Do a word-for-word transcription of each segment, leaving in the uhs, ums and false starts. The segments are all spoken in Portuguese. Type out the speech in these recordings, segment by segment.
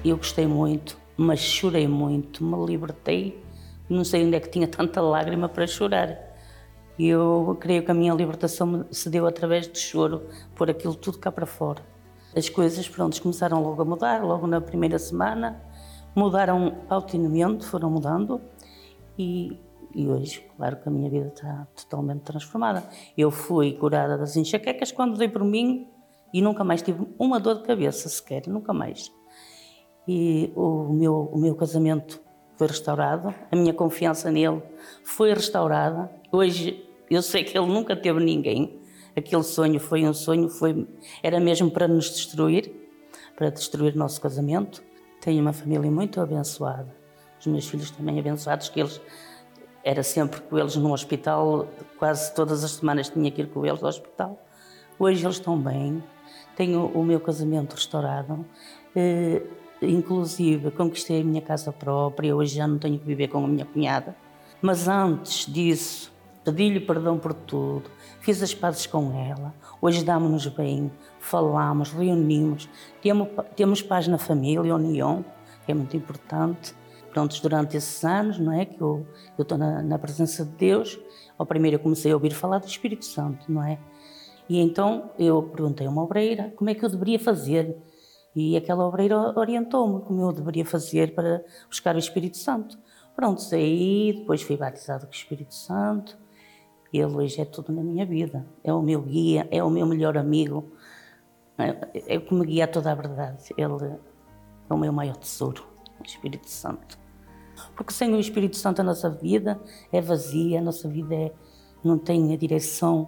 eu gostei muito, mas chorei muito, me libertei, não sei onde é que tinha tanta lágrima para chorar. Eu creio que a minha libertação se deu através do choro, por aquilo tudo cá para fora. As coisas, pronto, começaram logo a mudar, logo na primeira semana, mudaram paulatinamente, foram mudando e, e hoje, claro que a minha vida está totalmente transformada. Eu fui curada das enxaquecas quando dei por mim e nunca mais tive uma dor de cabeça sequer, nunca mais. E o meu, o meu casamento foi restaurado, a minha confiança nele foi restaurada. Hoje eu sei que ele nunca teve ninguém. Aquele sonho foi um sonho, foi, era mesmo para nos destruir, para destruir o nosso casamento. Tenho uma família muito abençoada, os meus filhos também abençoados, que eles, era sempre com eles no hospital, quase todas as semanas tinha que ir com eles ao hospital. Hoje eles estão bem, tenho o meu casamento restaurado, eh, inclusive conquistei a minha casa própria, hoje já não tenho que viver com a minha cunhada, mas antes disso, pedi-lhe perdão por tudo, fiz as pazes com ela, hoje damos-nos bem, falamos, reunimos, temos, temos paz na família, união, que é muito importante. Prontos, durante esses anos, não é, que eu eu estou na, na presença de Deus, ao primeiro eu comecei a ouvir falar do Espírito Santo, não é? E então eu perguntei a uma obreira como é que eu deveria fazer, e aquela obreira orientou-me como eu deveria fazer para buscar o Espírito Santo. Pronto, saí, depois fui batizado com o Espírito Santo. Ele hoje é tudo na minha vida, é o meu guia, é o meu melhor amigo, é o que me guia a toda a verdade. Ele é o meu maior tesouro, o Espírito Santo. Porque sem o Espírito Santo a nossa vida é vazia, a nossa vida é, não tem a direção.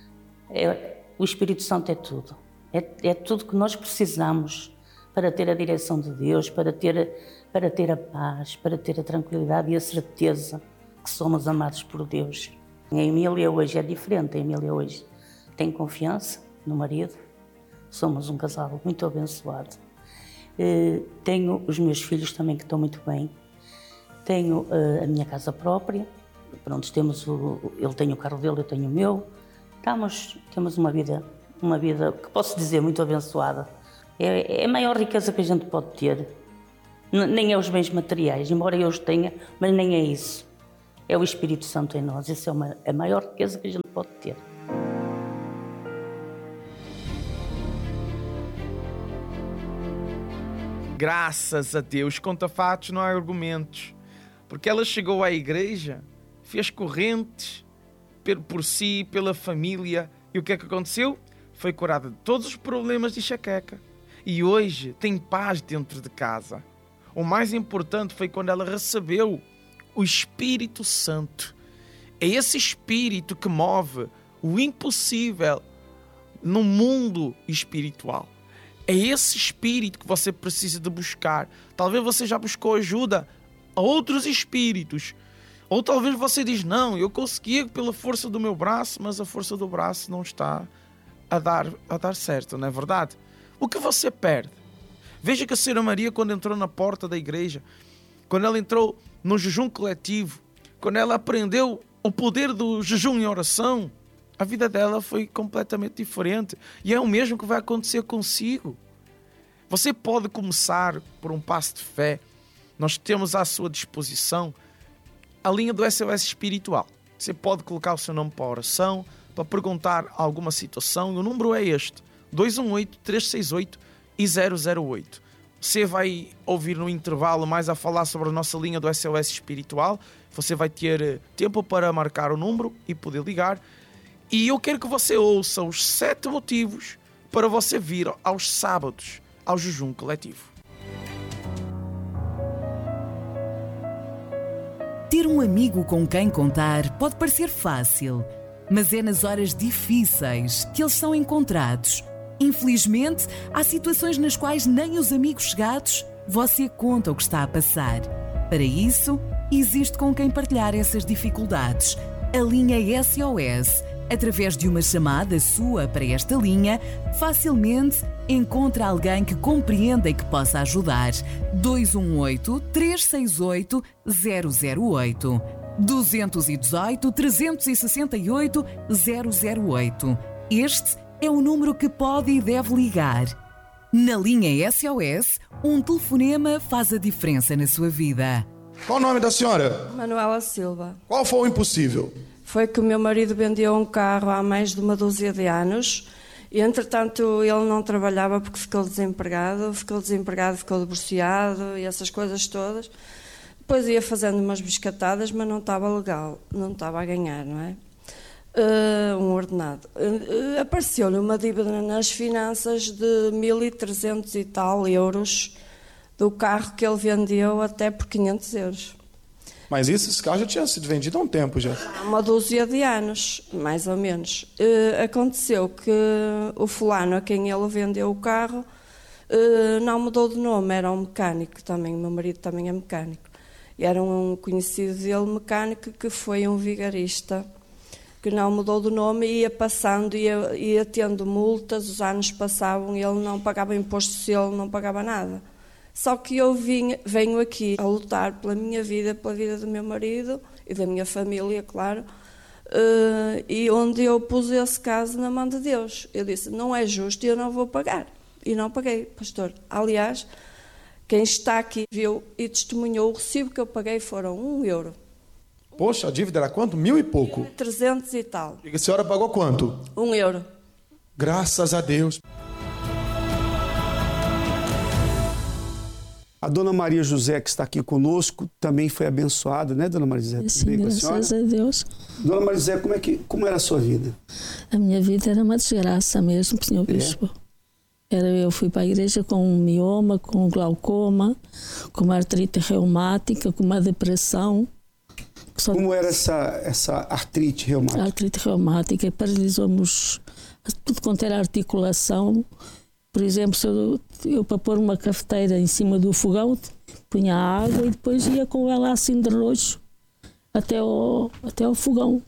É, o Espírito Santo é tudo, é, é tudo que nós precisamos para ter a direção de Deus, para ter, para ter a paz, para ter a tranquilidade e a certeza que somos amados por Deus. A Emília hoje é diferente, a Emília hoje tem confiança no marido, somos um casal muito abençoado. Tenho os meus filhos também que estão muito bem, tenho a minha casa própria, pronto, temos o, ele tem o carro dele, eu tenho o meu, estamos, temos uma vida, uma vida que posso dizer muito abençoada. É, é a maior riqueza que a gente pode ter, nem é os bens materiais, embora eu os tenha, mas nem é isso. É o Espírito Santo em nós, essa é uma, a maior riqueza que a gente pode ter. Graças a Deus, conta fatos, não há argumentos. Porque ela chegou à igreja, fez correntes por si, pela família, e o que é que aconteceu? Foi curada de todos os problemas de enxaqueca. E hoje tem paz dentro de casa. O mais importante foi quando ela recebeu o Espírito Santo. É esse Espírito que move o impossível no mundo espiritual. É esse Espírito que você precisa de buscar. Talvez você já buscou ajuda a outros espíritos. Ou talvez você diz, não, eu consegui pela força do meu braço, mas a força do braço não está a dar, a dar certo, não é verdade? O que você perde? Veja que a Senhora Maria, quando entrou na porta da igreja, quando ela entrou no jejum coletivo, quando ela aprendeu o poder do jejum em oração, a vida dela foi completamente diferente. E é o mesmo que vai acontecer consigo. Você pode começar por um passo de fé. Nós temos à sua disposição a linha do S O S espiritual. Você pode colocar o seu nome para a oração, para perguntar alguma situação. O número é este, dois um oito, três seis oito e zero zero oito. Você vai ouvir no intervalo mais a falar sobre a nossa linha do S O S espiritual. Você vai ter tempo para marcar o número e poder ligar. E eu quero que você ouça os sete motivos para você vir aos sábados ao jejum coletivo. Ter um amigo com quem contar pode parecer fácil, mas é nas horas difíceis que eles são encontrados. Infelizmente, há situações nas quais nem os amigos chegados você conta o que está a passar. Para isso, existe com quem partilhar essas dificuldades. A linha S O S, através de uma chamada sua para esta linha, facilmente encontra alguém que compreenda e que possa ajudar. dois um oito, três seis oito, zero zero oito. dois um oito, três seis oito, zero zero oito. Este é o número que pode e deve ligar. Na linha S O S, um telefonema faz a diferença na sua vida. Qual o nome da senhora? Manuela Silva. Qual foi o impossível? Foi que o meu marido vendeu um carro há mais de uma dúzia de anos e, entretanto, ele não trabalhava porque ficou desempregado, ficou desempregado, ficou divorciado e essas coisas todas. Depois ia fazendo umas biscatadas, mas não estava legal, não estava a ganhar, não é? Uh, um ordenado. Uh, apareceu-lhe uma dívida nas finanças de mil e trezentos e tal euros do carro que ele vendeu até por quinhentos euros. Mas isso, esse carro já tinha sido vendido há um tempo já. Há uma dúzia de anos, mais ou menos. Uh, aconteceu que o fulano a quem ele vendeu o carro uh, não mudou de nome, era um mecânico também, o meu marido também é mecânico. E era um conhecido dele, mecânico, que foi um vigarista, que não mudou de nome e ia passando, ia, ia tendo multas, os anos passavam e ele não pagava imposto de selo, não pagava nada. Só que eu vim, venho aqui a lutar pela minha vida, pela vida do meu marido e da minha família, claro, uh, e onde eu pus esse caso na mão de Deus. Eu disse, não é justo e eu não vou pagar. E não paguei, pastor. Aliás, quem está aqui viu e testemunhou o recibo que eu paguei foram um euro. Poxa, a dívida era quanto? Mil e pouco? Trezentos e tal. E a senhora pagou quanto? Um euro. Graças a Deus. A dona Maria José, que está aqui conosco, também foi abençoada, né, dona Maria José? Sim, bem, graças a Deus. Dona Maria José, como, é que, como era a sua vida? A minha vida era uma desgraça mesmo, senhor Bispo. É. Era, eu fui para a igreja com um mioma, com um glaucoma, com uma artrite reumática, com uma depressão. Só... Como era essa, essa artrite reumática? A artrite reumática, paralisou-nos tudo quanto era articulação. Por exemplo, se eu, eu para pôr uma cafeteira em cima do fogão, punha água e depois ia com ela assim de roxo até ao, até ao fogão.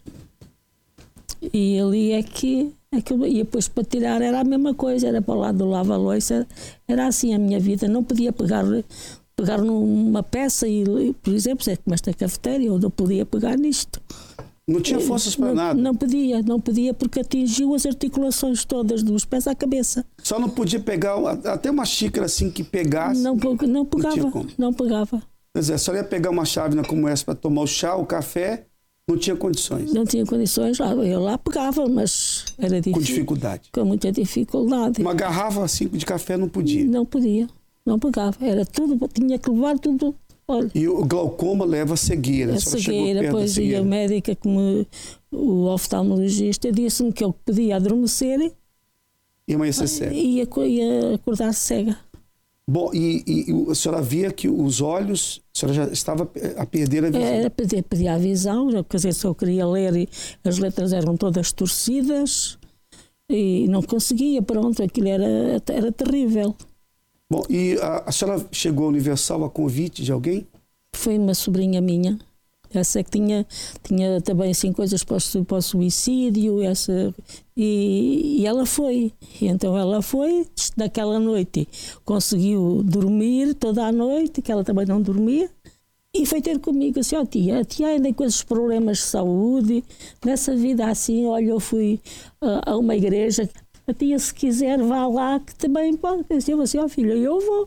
E ali é que, é que eu ia, depois para tirar era a mesma coisa, era para o lado do lava-loiça, era, era assim a minha vida, não podia pegar, pegar numa peça e, por exemplo, se é como esta cafeteira, eu não podia pegar nisto. Não tinha forças para não, nada? Não podia, não podia porque atingiu as articulações todas, dos pés à cabeça. Só não podia pegar até uma xícara assim que pegasse? Não, não pegava, não, não pegava. Quer dizer, só ia pegar uma chávena como essa para tomar o chá, o café, não tinha condições? Não tinha condições, eu lá pegava, mas era difícil. Com dificuldade? Com muita dificuldade. Uma garrafa assim de café não podia? Não podia, não pegava, era tudo, tinha que levar tudo. Olha, e o glaucoma leva a cegueira. A cegueira, pois, e a médica, como o oftalmologista, disse-me que eu podia adormecer e amanhecer cega. E ia, ia acordar cega. Bom, e, e a senhora via que os olhos, a senhora já estava a perder a visão? Era perder, perder a visão, quer dizer, se eu queria ler e as letras eram todas torcidas e não conseguia, pronto, aquilo era, era terrível. Bom, e a, a senhora chegou ao Universal a convite de alguém? Foi uma sobrinha minha. Essa que tinha, tinha também assim coisas para o, para o suicídio, essa, e, e ela foi. E então ela foi, naquela noite conseguiu dormir toda a noite, que ela também não dormia, e foi ter comigo assim, ó oh, tia, a tia ainda com esses problemas de saúde, nessa vida assim, olha, eu fui a, a uma igreja. A tia, se quiser, vá lá, que também pode. Eu assim, ó oh, filha, eu vou.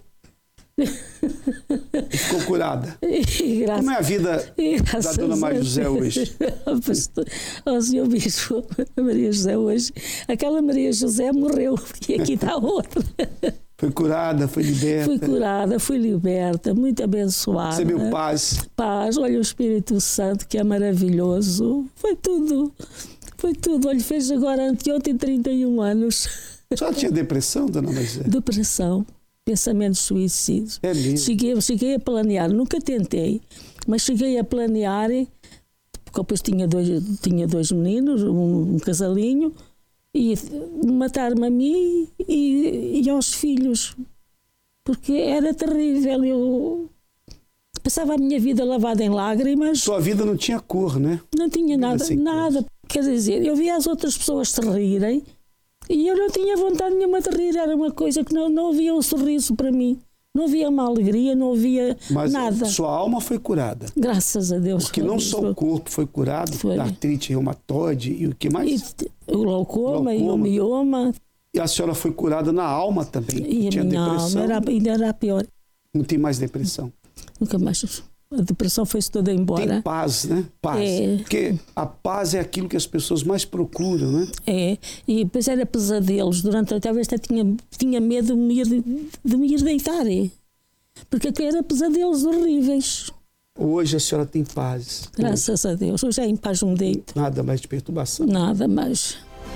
E ficou curada. E, graças, como é a vida da dona Maria José hoje? Ó oh, senhor Bispo, a Maria José hoje, aquela Maria José morreu e aqui está outra. Foi curada, foi liberta. Fui curada, fui liberta, muito abençoada. Recebeu paz. Paz, olha o Espírito Santo, que é maravilhoso. Foi tudo. Foi tudo. Olha, fez agora anteontem trinta e um anos. A senhora tinha depressão, dona Maria José? Depressão, pensamentos suicidas. É mesmo? Cheguei, cheguei a planear, nunca tentei, mas cheguei a planear, porque depois tinha dois, tinha dois meninos, um, um casalinho, e matar-me a mim e, e aos filhos, porque era terrível. Eu passava a minha vida lavada em lágrimas. Sua vida não tinha cor, né? Não tinha nada, nada. Quer dizer, eu via as outras pessoas se rirem e eu não tinha vontade nenhuma de rir. Era uma coisa que não, não havia um sorriso para mim. Não havia uma alegria, não havia Mas nada. Mas sua alma foi curada. Graças a Deus. Porque não só o corpo foi curado, foi. Da artrite reumatoide e o que mais? E o glaucoma, glaucoma e o mioma. E a senhora foi curada na alma também. E a Tinha minha depressão. alma era, ainda era pior. Não tem mais depressão. Nunca mais. A depressão foi-se toda embora. Tem paz, né? Paz. É. Porque a paz é aquilo que as pessoas mais procuram, né? É, e depois era pesadelos. Durante a talvez até tinha, tinha medo de me ir, de me ir deitar. É. Porque aquilo era pesadelos horríveis. Hoje a senhora tem paz. Graças Hoje. a Deus. Hoje é em paz me deito. Nada mais de perturbação. Nada mais.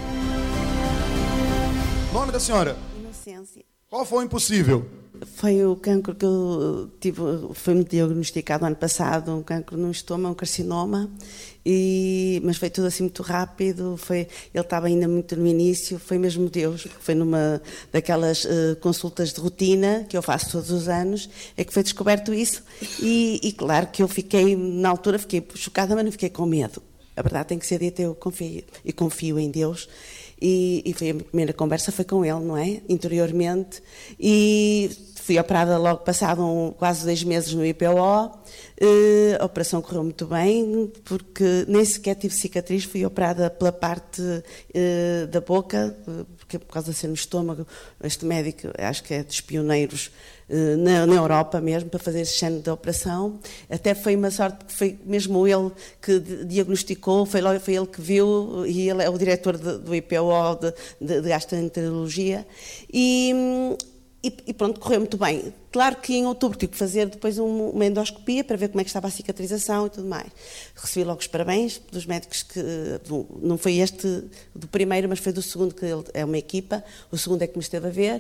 Nome da senhora? Inocência. Qual foi o impossível? Foi o cancro que eu tive, foi-me diagnosticado ano passado, um cancro no estômago, um carcinoma, e, mas foi tudo assim muito rápido, foi, ele estava ainda muito no início, foi mesmo Deus, foi numa daquelas uh, consultas de rotina que eu faço todos os anos, é que foi descoberto isso, e, e claro que eu fiquei, na altura fiquei chocada, mas não fiquei com medo. A verdade tem que ser dita, eu confio, e confio em Deus. E, e foi a minha primeira conversa, foi com ele, não é? Interiormente. E fui operada logo passado um, quase dois meses no I P O. Uh, a operação correu muito bem, porque nem sequer tive cicatriz, fui operada pela parte uh, da boca, uh, porque por causa de ser no estômago, este médico, acho que é dos pioneiros uh, na, na Europa mesmo, para fazer esse género de operação. Até foi uma sorte, porque foi mesmo ele que diagnosticou, foi, logo, foi ele que viu, e ele é o diretor de, do I P O de, de, de gastroenterologia. E... E, e pronto, correu muito bem. Claro que em outubro tive que fazer depois um, uma endoscopia para ver como é que estava a cicatrização e tudo mais. Recebi logo os parabéns dos médicos que, não foi este do primeiro, mas foi do segundo, que ele é uma equipa, o segundo é que me esteve a ver.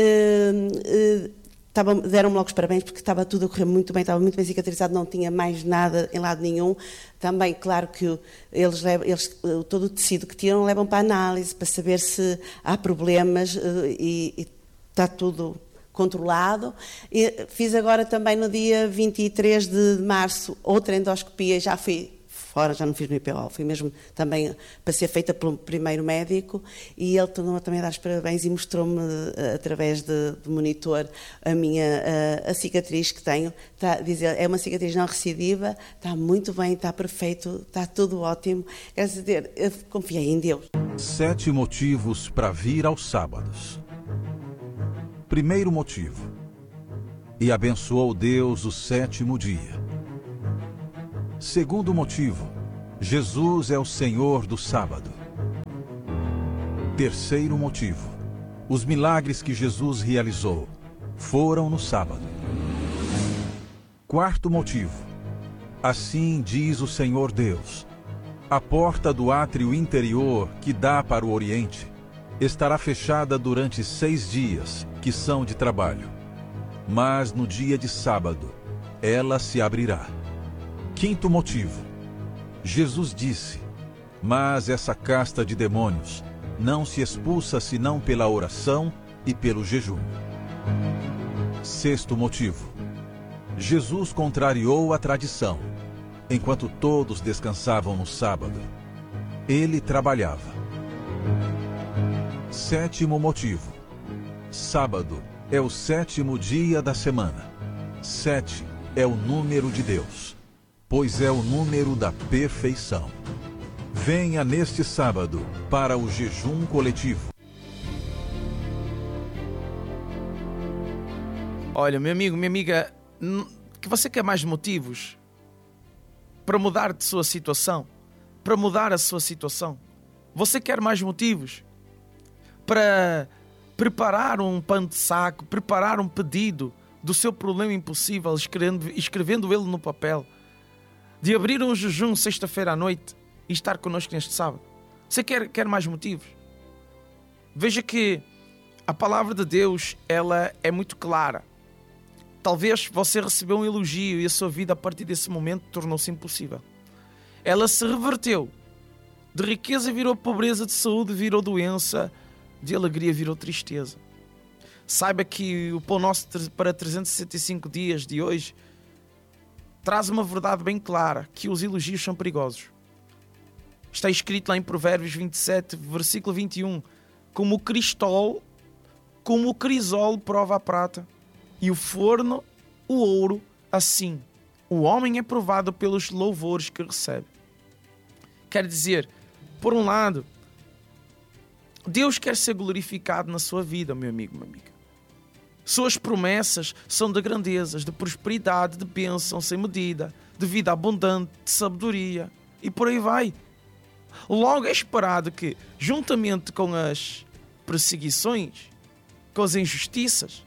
Uh, uh, Estava, deram-me logo os parabéns porque estava tudo a correr muito bem, estava muito bem cicatrizado, não tinha mais nada em lado nenhum. Também, claro que eles, levam, eles todo o tecido que tiram levam para análise, para saber se há problemas uh, e, e está tudo controlado. E fiz agora também no dia vinte e três de março outra endoscopia, já fui fora, já não fiz no I P O, fui mesmo também para ser feita pelo primeiro médico, e ele tornou-me também a dar os parabéns e mostrou-me através de, de monitor a minha a, a cicatriz que tenho. Está a dizer, é uma cicatriz não recidiva, está muito bem, está perfeito, está tudo ótimo. Quer dizer, eu confiei em Deus. Sete motivos para vir aos sábados. Primeiro motivo: e abençoou Deus o sétimo dia. Segundo motivo: Jesus é o Senhor do sábado. Terceiro motivo: os milagres que Jesus realizou foram no sábado. Quarto motivo: assim diz o Senhor Deus: a porta do átrio interior que dá para o Oriente estará fechada durante seis dias, que são de trabalho. Mas no dia de sábado, ela se abrirá. Quinto motivo: Jesus disse: mas essa casta de demônios não se expulsa senão pela oração e pelo jejum. Sexto motivo: Jesus contrariou a tradição. Enquanto todos descansavam no sábado, ele trabalhava. Sétimo motivo: sábado é o sétimo dia da semana. Sete é o número de Deus, pois é o número da perfeição. Venha neste sábado para o jejum coletivo. Olha, meu amigo, minha amiga, que você quer mais motivos para mudar de sua situação, para mudar a sua situação? Você quer mais motivos para preparar um pano de saco, preparar um pedido do seu problema impossível, escrevendo, escrevendo ele no papel, de abrir um jejum sexta-feira à noite e estar connosco neste sábado? Você quer, quer mais motivos? Veja que a palavra de Deus, ela é muito clara. Talvez você recebeu um elogio e a sua vida a partir desse momento tornou-se impossível. Ela se reverteu. De riqueza virou pobreza, de saúde virou doença, de alegria virou tristeza. Saiba que o Pão Nosso para trezentos e sessenta e cinco dias de hoje traz uma verdade bem clara, que os elogios são perigosos. Está escrito lá em Provérbios vinte e sete, versículo vinte e um: como o cristol, como o crisol prova a prata, e o forno, o ouro, assim o homem é provado pelos louvores que recebe. Quer dizer, por um lado, Deus quer ser glorificado na sua vida, meu amigo, minha amiga. Suas promessas são de grandezas, de prosperidade, de bênção sem medida, de vida abundante, de sabedoria e por aí vai. Logo é esperado que, juntamente com as perseguições, com as injustiças,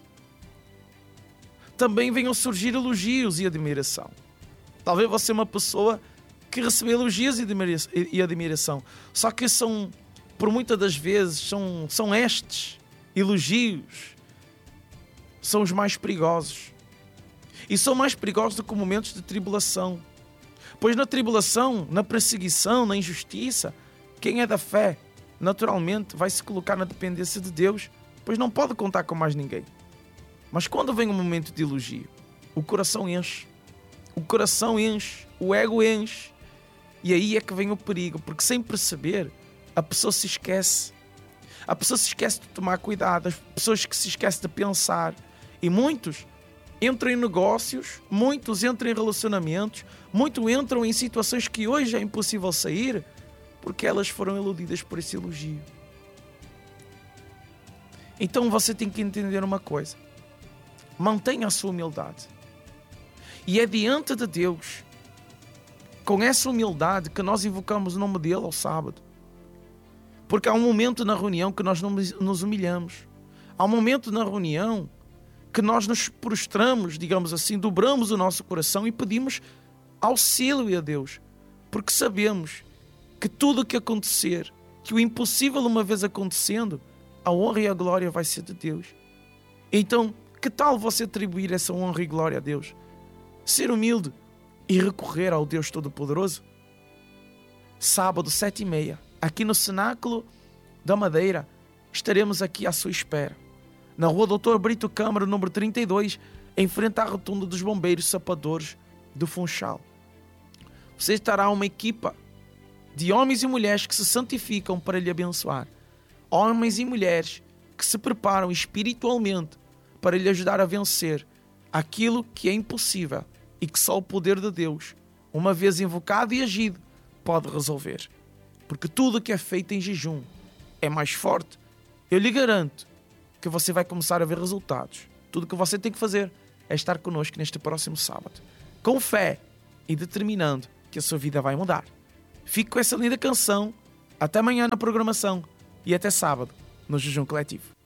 também venham surgir elogios e admiração. Talvez você é uma pessoa que recebeu elogios e admiração, só que são, por muitas das vezes, são, são estes elogios, são os mais perigosos. E são mais perigosos do que momentos de tribulação. Pois na tribulação, na perseguição, na injustiça, quem é da fé, naturalmente, vai se colocar na dependência de Deus, pois não pode contar com mais ninguém. Mas quando vem um momento de elogio, o coração enche. O coração enche, o ego enche. E aí é que vem o perigo, porque sem perceber, a pessoa se esquece. A pessoa se esquece de tomar cuidado, as pessoas que se esquecem de pensar. E muitos entram em negócios, muitos entram em relacionamentos, muitos entram em situações que hoje é impossível sair, porque elas foram iludidas por esse elogio. Então você tem que entender uma coisa. Mantenha a sua humildade. E é diante de Deus, com essa humildade, que nós invocamos o nome dele ao sábado. Porque há um momento na reunião que nós não nos humilhamos. Há um momento na reunião que nós nos prostramos, digamos assim, dobramos o nosso coração e pedimos auxílio a Deus. Porque sabemos que tudo o que acontecer, que o impossível uma vez acontecendo, a honra e a glória vai ser de Deus. Então, que tal você atribuir essa honra e glória a Deus? Ser humilde e recorrer ao Deus Todo-Poderoso? Sábado, sete e meia, aqui no Cenáculo da Madeira, estaremos aqui à sua espera. Na rua doutor Brito Câmara, número trinta e dois, em frente à rotunda dos bombeiros sapadores do Funchal. Você estará uma equipa de homens e mulheres que se santificam para lhe abençoar. Homens e mulheres que se preparam espiritualmente para lhe ajudar a vencer aquilo que é impossível e que só o poder de Deus, uma vez invocado e agido, pode resolver. Porque tudo que é feito em jejum é mais forte. Eu lhe garanto que você vai começar a ver resultados. Tudo o que você tem que fazer é estar connosco neste próximo sábado, com fé e determinando que a sua vida vai mudar. Fico com essa linda canção. Até amanhã na programação e até sábado no Jejum Coletivo.